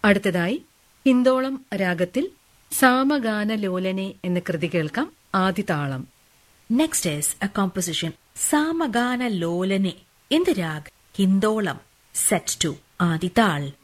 അടുത്തതായി ഹിന്ദോളം രാഗത്തിൽ സാമഗാനലോലനെ എന്ന കൃതി കേൾക്കാം. ആദിതാളം. Next is a composition Samagana Lolane in the rag Hindolam set to Adital.